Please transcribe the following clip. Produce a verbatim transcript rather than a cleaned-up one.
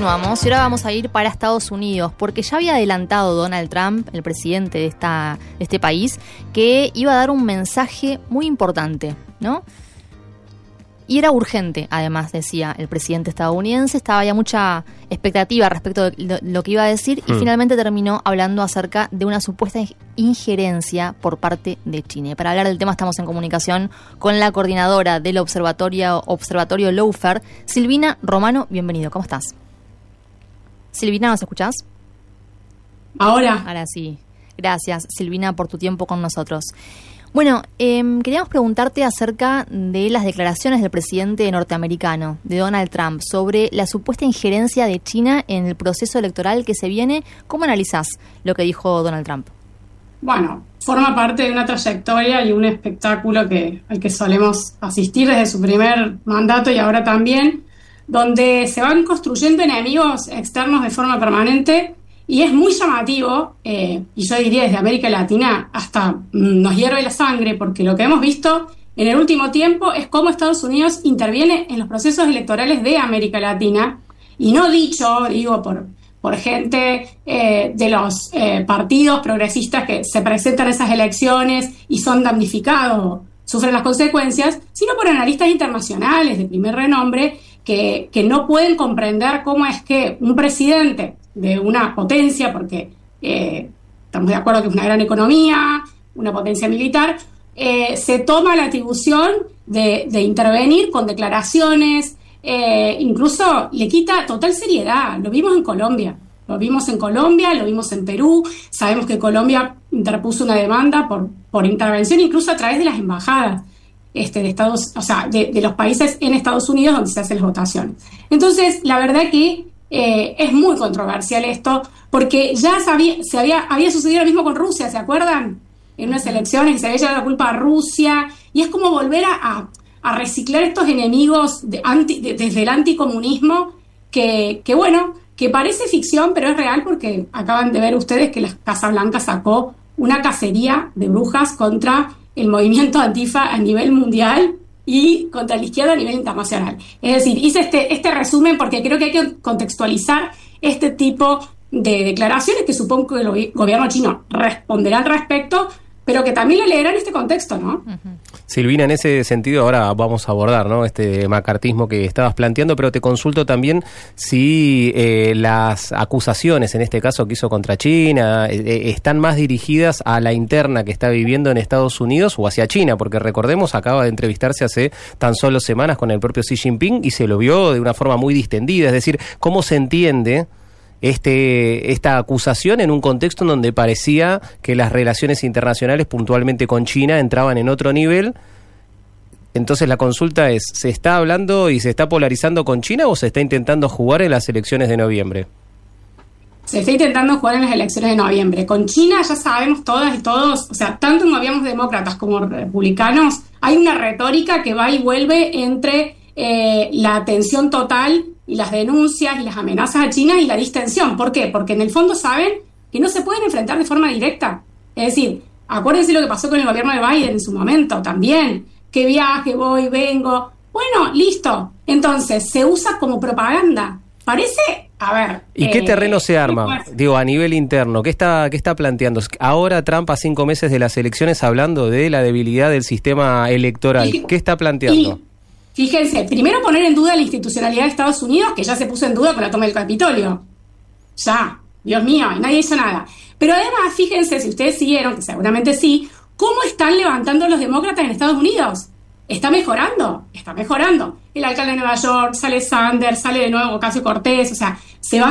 Continuamos y ahora vamos a ir para Estados Unidos, porque ya había adelantado Donald Trump, el presidente de, esta, de este país, que iba a dar un mensaje muy importante, ¿no? Y era urgente, además, decía el presidente estadounidense. Estaba ya mucha expectativa respecto de lo que iba a decir y mm. finalmente terminó hablando acerca de una supuesta injerencia por parte de China. Y para hablar del tema estamos en comunicación con la coordinadora del Observatorio, Observatorio Lawfare, Silvina Romano. Bienvenido, ¿cómo estás? Silvina, ¿nos escuchás? Ahora. Ahora sí. Gracias, Silvina, por tu tiempo con nosotros. Bueno, eh, queríamos preguntarte acerca de las declaraciones del presidente norteamericano, de Donald Trump, sobre la supuesta injerencia de China en el proceso electoral que se viene. ¿Cómo analizás lo que dijo Donald Trump? Bueno, forma parte de una trayectoria y un espectáculo que, al que solemos asistir desde su primer mandato y ahora también, donde se van construyendo enemigos externos de forma permanente. Y es muy llamativo, eh, y yo diría desde América Latina hasta mm, nos hierve la sangre, porque lo que hemos visto en el último tiempo es cómo Estados Unidos interviene en los procesos electorales de América Latina, y no dicho, digo, por, por gente eh, de los eh, partidos progresistas que se presentan a esas elecciones y son damnificados, sufren las consecuencias, sino por analistas internacionales de primer renombre que, que no pueden comprender cómo es que un presidente de una potencia, porque eh, estamos de acuerdo que es una gran economía, una potencia militar, eh, se toma la atribución de, de intervenir con declaraciones, eh, incluso le quita total seriedad. Lo vimos en Colombia, lo vimos en Colombia, lo vimos en Perú. Sabemos que Colombia interpuso una demanda por, por intervención incluso a través de las embajadas este, de Estados, o sea, de, de los países en Estados Unidos donde se hacen las votaciones. Entonces, la verdad que Eh, es muy controversial esto, porque ya sabía, se había, había sucedido lo mismo con Rusia, ¿se acuerdan? En unas elecciones que se había echado la culpa a Rusia, y es como volver a, a, a reciclar estos enemigos de anti, de, desde el anticomunismo, que, que bueno, que parece ficción, pero es real, porque acaban de ver ustedes que la Casa Blanca sacó una cacería de brujas contra el movimiento Antifa a nivel mundial y contra la izquierda a nivel internacional. Es decir, hice este, este resumen porque creo que hay que contextualizar este tipo de declaraciones que supongo que el gobierno chino responderá al respecto, pero que también lo leerá en este contexto, ¿no? Uh-huh. Silvina, en ese sentido ahora vamos a abordar, ¿no?, este macartismo que estabas planteando, pero te consulto también si eh, las acusaciones, en este caso que hizo contra China, eh, están más dirigidas a la interna que está viviendo en Estados Unidos o hacia China, porque recordemos, acaba de entrevistarse hace tan solo semanas con el propio Xi Jinping y se lo vio de una forma muy distendida. Es decir, ¿cómo se entiende Este, esta acusación en un contexto en donde parecía que las relaciones internacionales, puntualmente con China, entraban en otro nivel? Entonces la consulta es, ¿se está hablando y se está polarizando con China o se está intentando jugar en las elecciones de noviembre? Se está intentando jugar en las elecciones de noviembre. Con China ya sabemos todas y todos, o sea, tanto en gobiernos demócratas como republicanos, hay una retórica que va y vuelve entre eh, la tensión total y las denuncias y las amenazas a China y la distensión. ¿Por qué? Porque en el fondo saben que no se pueden enfrentar de forma directa. Es decir, acuérdense lo que pasó con el gobierno de Biden en su momento también. Que viaje, voy, vengo. Bueno, listo. Entonces, se usa como propaganda. Parece, a ver... ¿Y eh, qué terreno se arma? Digo, a nivel interno, ¿qué está, qué está planteando? Ahora Trump, a cinco meses de las elecciones, hablando de la debilidad del sistema electoral. Y, ¿Qué está planteando? Y, Fíjense, primero poner en duda la institucionalidad de Estados Unidos, que ya se puso en duda con la toma del Capitolio. Ya, Dios mío, y nadie hizo nada. Pero además, fíjense, si ustedes siguieron, que seguramente sí, cómo están levantando los demócratas en Estados Unidos. Está mejorando, está mejorando. El alcalde de Nueva York, sale Sanders, sale de nuevo Ocasio-Cortez, o sea, se van